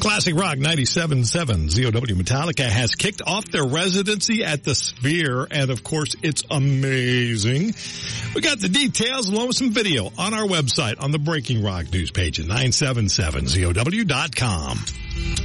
Classic Rock 97.7 ZOW. Metallica has kicked off their residency at the Sphere, and of course it's amazing. We got the details along with some video on our website on the Breaking Rock news page at 977ZOW.com.